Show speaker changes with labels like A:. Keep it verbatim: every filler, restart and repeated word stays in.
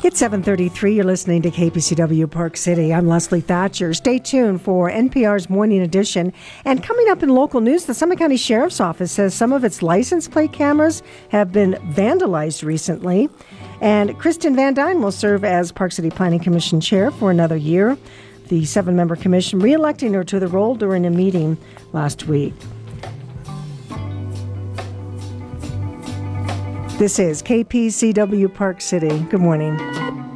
A: It's seven thirty-three. You're listening to K P C W Park City. I'm Leslie Thatcher. Stay tuned for N P R's Morning Edition. And coming up in local news, the Summit County Sheriff's Office says some of its license plate cameras have been vandalized recently. And Kristen Van Dyne will serve as Park City Planning Commission Chair for another year. The seven-member commission re-electing her to the role during a meeting last week. This is K P C W Park City. Good morning.